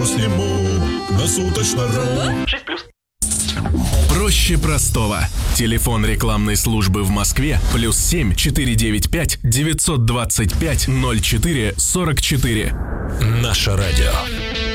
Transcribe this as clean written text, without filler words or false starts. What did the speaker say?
Сниму на суточно-ру. 6+. Проще простого. Телефон рекламной службы в Москве +7 495 925 04 44. Наше радио.